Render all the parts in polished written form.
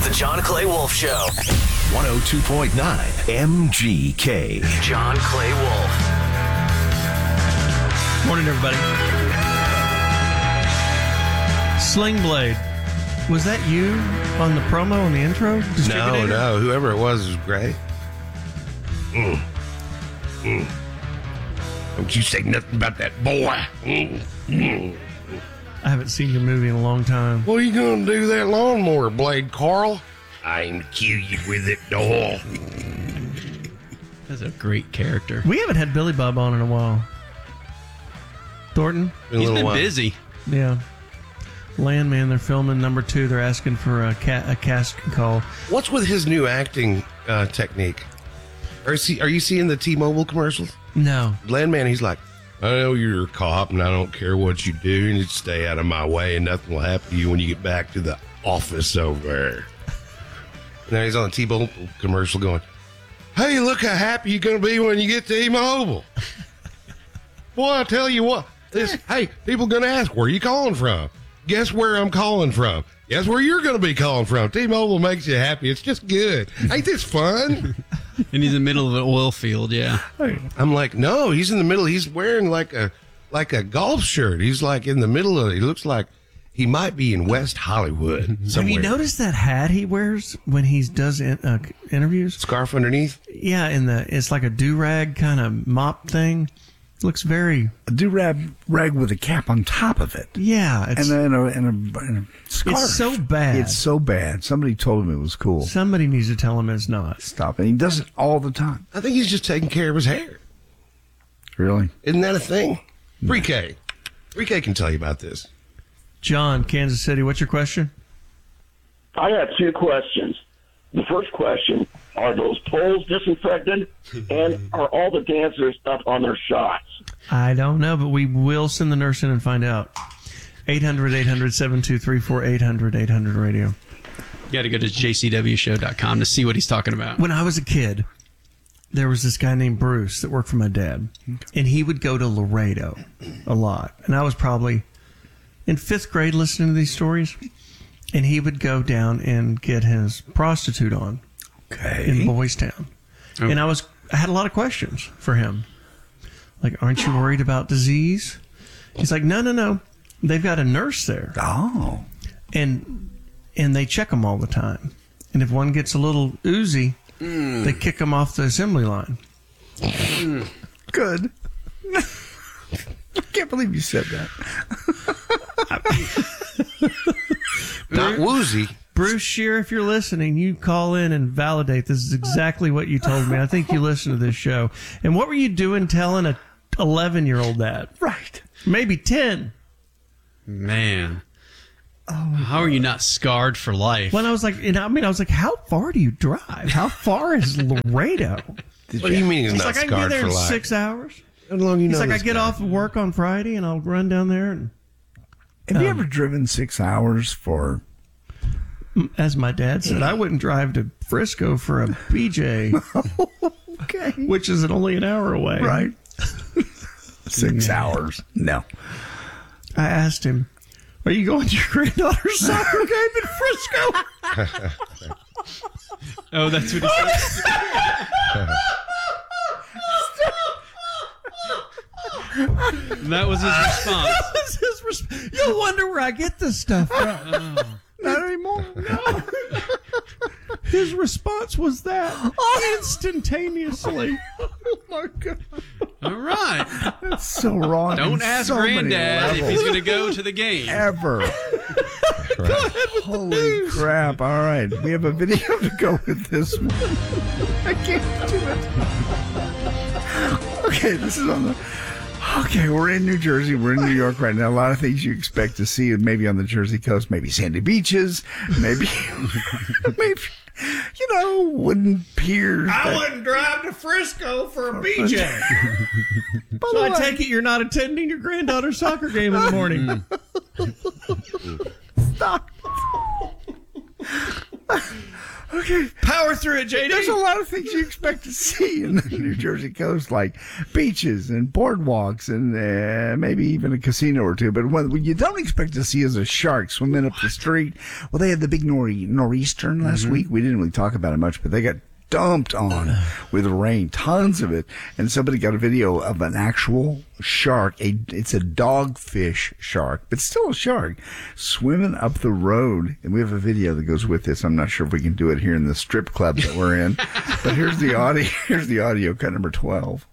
The John Clay Wolf Show. 102.9 MGK. John Clay Wolf. Morning, everybody. Sling Blade. Was that you on the promo, on the intro? No. Whoever it was great. Don't you say nothing about that boy. I haven't seen your movie in a long time. What are you going to do that lawnmower blade, Carl? I aim to kill you with it, doll. That's a great character. We haven't had Billy Bob on in a while. Thornton? He's been busy. Yeah. Landman, they're filming number 2. They're asking for a cast call. What's with his new acting technique? Are you seeing the T-Mobile commercials? No. Landman, he's like, I know you're a cop and I don't care what you do. You need to stay out of my way and nothing will happen to you when you get back to the office over there. Now he's on a T-Mobile commercial going, hey, look how happy you're going to be when you get to T-Mobile. Boy, I tell you what, hey, people going to ask, where are you calling from? Guess where I'm calling from? Guess where you're going to be calling from? T-Mobile makes you happy. It's just good. Ain't this fun? And he's in the middle of an oil field, yeah. I'm like, no, he's in the middle. He's wearing like a golf shirt. He's like in the middle of it. He looks like he might be in West Hollywood somewhere. Have you noticed that hat he wears when he does interviews? Scarf underneath? Yeah, it's like a do-rag kind of mop thing. It looks very... A do-rag with a cap on top of it. Yeah. And a scarf. It's so bad. It's so bad. Somebody told him it was cool. Somebody needs to tell him it's not. Stop it. He does it all the time. I think he's just taking care of his hair. Really? Isn't that a thing? Pre-K. Pre-K can tell you about this. John, Kansas City, what's your question? I got 2 questions. The first question, are those poles disinfected? And are all the dancers up on their shots? I don't know, but we will send the nurse in and find out. 800-800-7234, 800-800-RADIO. You got to go to jcwshow.com to see what he's talking about. When I was a kid, there was this guy named Bruce that worked for my dad, and he would go to Laredo a lot. And I was probably in 5th grade listening to these stories, and he would go down and get his prostitute on in Boys Town. Oh. And I had a lot of questions for him. Like, aren't you worried about disease? He's like, no. They've got a nurse there. Oh. And they check them all the time. And if one gets a little oozy, they kick them off the assembly line. Good. I can't believe you said that. Not woozy. Bruce Shear, if you're listening, you call in and validate this is exactly what you told me. I think you listened to this show. And what were you doing telling a 11-year-old that? Right. Maybe 10. Man. How are you not scarred for life? When I was like, how far do you drive? How far is Laredo? What do you mean he's He's not like, I can be scarred there for in life? 6 hours. How long you He's know like, I this get guy? off of work on Friday and I'll run down there. And Have you ever driven 6 hours for... as my dad said, I wouldn't drive to Frisco for a BJ, Okay. which is only an hour away. Right. 6 hours. No. I asked him, are you going to your granddaughter's soccer game in Frisco? Oh, that's what he said. That was his response. You'll wonder where I get this stuff from. Not anymore. No. His response was that instantaneously. Oh, my God. All right. That's so wrong. Don't on ask so many Granddad if levels. he's going to go to the game. Ever. Holy crap. All right. We have a video to go with this one. I can't do it. Okay, this is on the... Okay, we're in New Jersey. We're in New York right now. A lot of things you expect to see, maybe on the Jersey coast, maybe sandy beaches, maybe, wooden piers. I wouldn't drive to Frisco for a BJ. So I take it you're not attending your granddaughter's soccer game in the morning. Stop. Okay. Power through it, JD. There's a lot of things you expect to see in the New Jersey coast, like beaches and boardwalks and maybe even a casino or two. But what you don't expect to see is a shark swimming up the street. Well, they had the big nor'easter last week. We didn't really talk about it much, but they got dumped on with rain, tons of it. And somebody got a video of an actual shark. It's a dogfish shark, but still a shark, swimming up the road. And we have a video that goes with this. I'm not sure if we can do it here in the strip club that we're in, but here's the audio. Here's the audio cut number 12.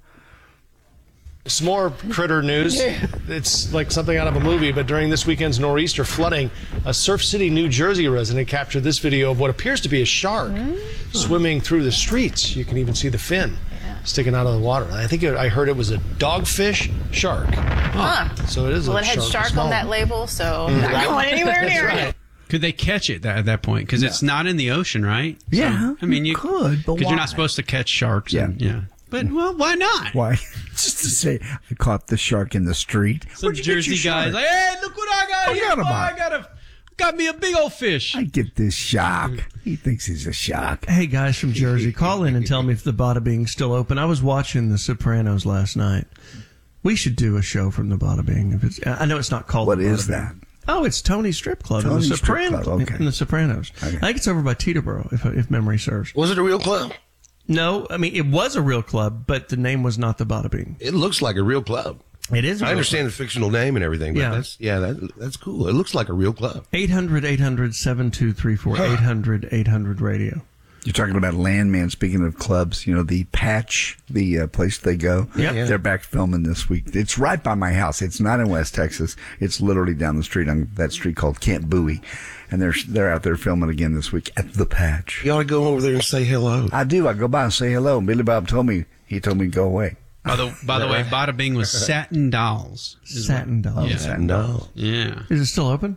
Some more critter news. It's like something out of a movie, but during this weekend's nor'easter flooding, a Surf City, New Jersey resident captured this video of what appears to be a shark swimming through the streets. You can even see the fin sticking out of the water. I heard it was a dogfish shark. So it is Well, a it had shark. shark on that label, so not going anywhere near it. Could they catch it at that point? Because it's not in the ocean, right? Yeah, I mean, you could, but because you're why? not supposed to catch sharks. Yeah. But, well, why not? Why? Just to say, I caught the shark in the street. Some Where'd you get Jersey your shark? guys like, hey, look what I got here. Forgot boy. about I got me a big old fish. I get this shark. He thinks he's a shark. Hey, guys from Jersey, call in and tell me if the Bada Bing's still open. I was watching The Sopranos last night. We should do a show from the Bada Bing. I know it's not called What the Bada is Bing. that? Oh, it's Tony's Strip Club Tony's in the Strip Sopranos. Club, okay. In the Sopranos. Okay. I think it's over by Teterboro, if memory serves. Was it a real club? No, I mean, it was a real club, but the name was not the Bada Bing. It looks like a real club. It is a I real understand the fictional name and everything, but Yeah. that's cool. It looks like a real club. 800-800-7234, 800-800 radio. You're talking about Landman. Speaking of clubs, you know, the Patch, the place they go. Yep. They're back filming this week. It's right by my house. It's not in West Texas. It's literally down the street on that street called Camp Bowie. And they're out there filming again this week at the Patch. You ought to go over there and say hello. I do. I go by and say hello. And Billy Bob told me to go away. By the way, Bada Bing was Satin Dolls. Satin Dolls. Yeah. Satin Dolls. Yeah. Is it still open?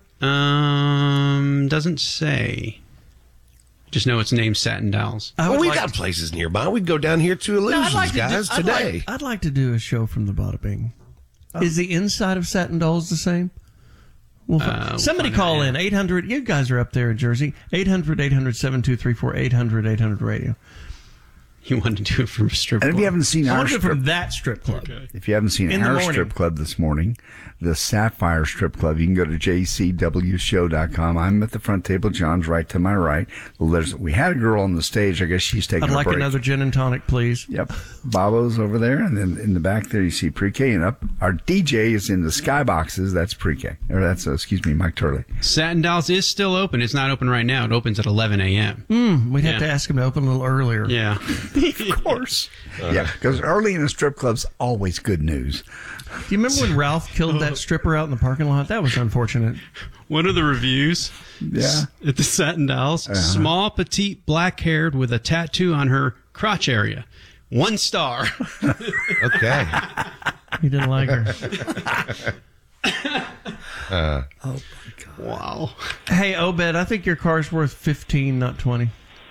Doesn't say. Just know it's named Satin Dolls. I Well, would we like got places nearby. We'd go down here to Illusions, guys, today. I'd like to do a show from the Bada Bing. Is the inside of Satin Dolls the same? Well, somebody find out, call yeah. in. 800. You guys are up there in Jersey. 800-800-7234, 800-800 radio. You want to do it from a strip And if club. you haven't seen I our want to do it strip from that strip club. If you haven't seen In the our morning. strip club this morning, the Sapphire Strip Club, you can go to jcwshow.com. I'm at the front table. John's right to my right. We had a girl on the stage. I guess she's taking I'd a like break. another gin and tonic, please. Yep. Bobo's over there. And then in the back there, you see pre-K. And up, our DJ is in the skyboxes. That's pre-K. Or that's, Mike Turley. Satin Dolls is still open. It's not open right now. It opens at 11 a.m. We'd have Yeah. to ask him to open a little earlier. Yeah. Of course. Yeah, because early in a strip club's always good news. Do you remember when Ralph killed that stripper out in the parking lot? That was unfortunate. One of the reviews Yeah. at the Satin Dolls, small, petite, black-haired with a tattoo on her crotch area. 1 star. Okay. He didn't like her. Wow. Hey, Obed, I think your car's worth 15, not 20.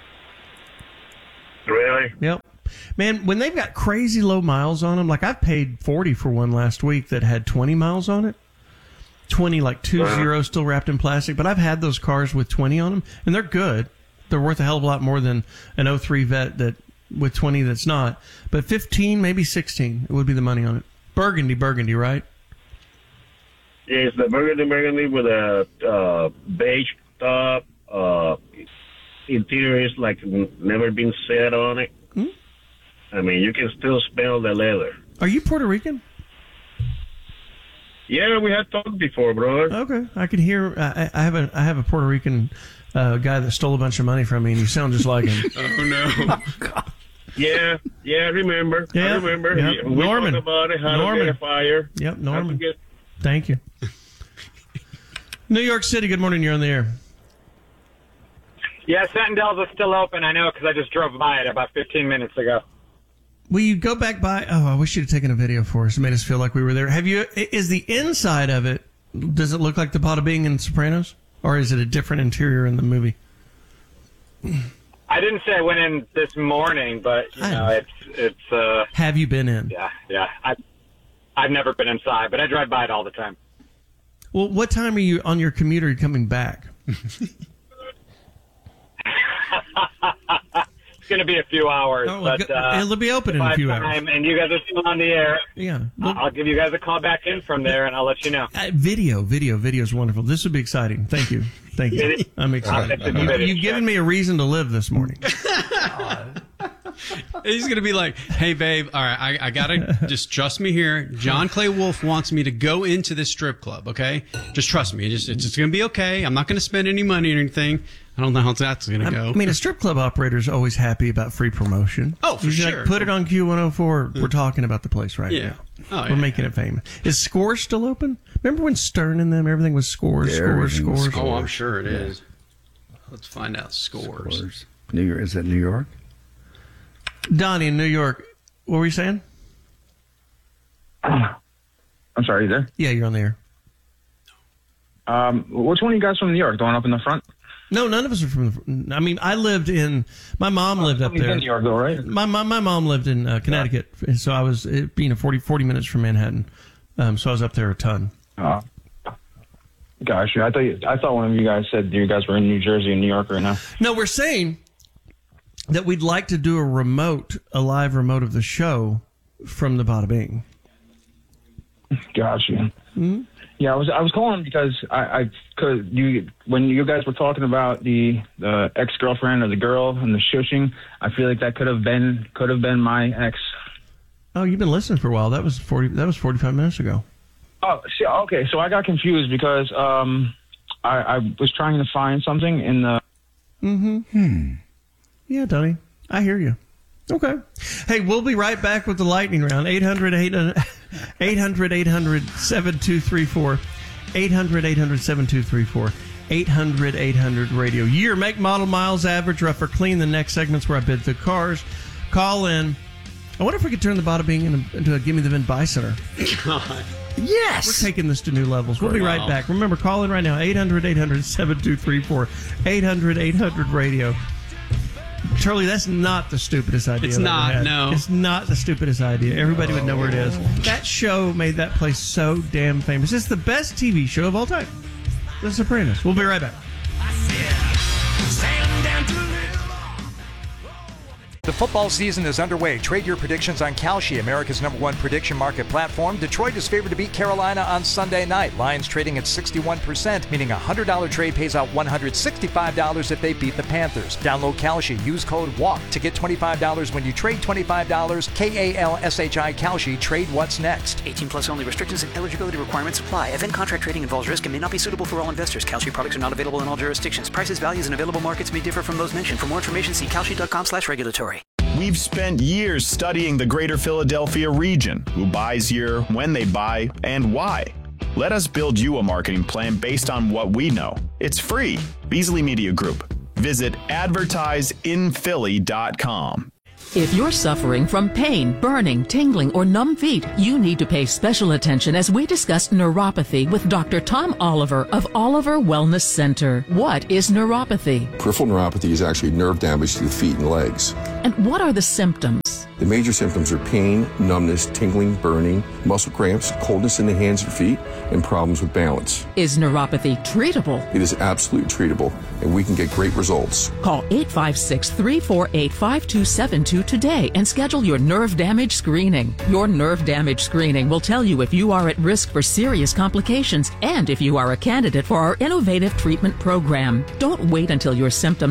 Really? Yep. Man, when they've got crazy low miles on them, like I paid 40 for one last week that had 20 miles on it. 20, like 20 still wrapped in plastic. But I've had those cars with 20 on them, and they're good. They're worth a hell of a lot more than an 03 Vet that with 20 that's not. But 15, maybe 16, it would be the money on it. Burgundy, right? Yeah, it's the burgundy with a beige top. Interior is like never been set on it. I mean, you can still smell the leather. Are you Puerto Rican? Yeah, we had talked before, brother. Okay, I can hear. I have a Puerto Rican guy that stole a bunch of money from me, and you sound just like him. Oh, no. Yeah, I remember. Yeah, I remember. yeah. We Norman. talked about it, how to get a fire. Yep, How to Norman. get- Thank you. New York City. Good morning. You're on the air. Yeah, Satin Dolls is still open. I know because I just drove by it about 15 minutes ago. Will you go back by? Oh, I wish you'd have taken a video for us. It made us feel like we were there. Have you? Is the inside of it? Does it look like the Bada Bing in Sopranos, or is it a different interior in the movie? I didn't say I went in this morning, but you know, it's. Have you been in? Yeah. I've never been inside, but I drive by it all the time. Well, what time are you on your commute? Or are you coming back? going to be a few hours, but it'll be open in a few hours. And you guys are still on the air. Yeah, I'll give you guys a call back in from there, and I'll let you know. Video is wonderful. This would be exciting. Thank you. I'm excited. You've given me a reason to live this morning. He's going to be like, hey, babe, all right, I got to just trust me here. John Clay Wolf wants me to go into this strip club, okay? Just trust me. It's going to be okay. I'm not going to spend any money or anything. I don't know how that's going to go. I mean, a strip club operator is always happy about free promotion. Oh, for sure. Like, put it on Q104. We're talking about the place right now. Oh, We're making it famous. Is Scores still open? Remember when Stern and them, everything was Scores? Oh, I'm sure it is. Let's find out. Scores. New York. Is that New York? Donnie in New York. What were you saying? I'm sorry, you there? Yeah, you're on the air. Which one of you guys from New York? The one up in the front? No, none of us are from. I mean, my mom lived up there. In New York, though, right? My mom lived in Connecticut, so I was 40 minutes from Manhattan. So I was up there a ton. Gosh, I thought one of you guys said you guys were in New Jersey and New York right now. No, we're saying that we'd like to do a live remote of the show from the Bada Bing. Gotcha. Mm-hmm. Yeah, I was calling because when you guys were talking about the ex-girlfriend or the girl and the shushing, I feel like that could have been my ex. Oh, you've been listening for a while. That was 45 minutes ago. Oh, see, okay. So I got confused because I was trying to find something in the. Yeah, Donnie, I hear you. Okay. Hey, we'll be right back with the lightning round. 800-800-7234. 800-800-7234. 800-800-radio. Year, make, model, miles, average, rough or clean. The next segment's where I bid the cars. Call in. I wonder if we could turn the Bada Bing into a Gimme the VIN Buy Center. Yes! We're taking this to new levels. We'll be right back. Remember, call in right now. 800-800-7234. 800-800-radio. Charlie, that's not the stupidest idea. It's not, no. It's not the stupidest idea. Everybody would know where it is. That show made that place so damn famous. It's the best TV show of all time. The Sopranos. We'll be right back. The football season is underway. Trade your predictions on Kalshi, America's #1 prediction market platform. Detroit is favored to beat Carolina on Sunday night. Lions trading at 61%, meaning a $100 trade pays out $165 if they beat the Panthers. Download Kalshi. Use code WALK to get $25 when you trade $25. KALSHI Kalshi. Trade what's next. 18 plus only. Restrictions and eligibility requirements apply. Event contract trading involves risk and may not be suitable for all investors. Kalshi products are not available in all jurisdictions. Prices, values, and available markets may differ from those mentioned. For more information, see kalshi.com/regulatory. We've spent years studying the greater Philadelphia region, who buys here, when they buy, and why. Let us build you a marketing plan based on what we know. It's free. Beasley Media Group. Visit advertiseinphilly.com. If you're suffering from pain, burning, tingling, or numb feet, you need to pay special attention as we discuss neuropathy with Dr. Tom Oliver of Oliver Wellness Center. What is neuropathy? Peripheral neuropathy is actually nerve damage to the feet and legs. And what are the symptoms? The major symptoms are pain, numbness, tingling, burning, muscle cramps, coldness in the hands and feet, and problems with balance. Is neuropathy treatable? It is absolutely treatable, and we can get great results. Call 856-348-5272 today and schedule your nerve damage screening. Your nerve damage screening will tell you if you are at risk for serious complications and if you are a candidate for our innovative treatment program. Don't wait until your symptoms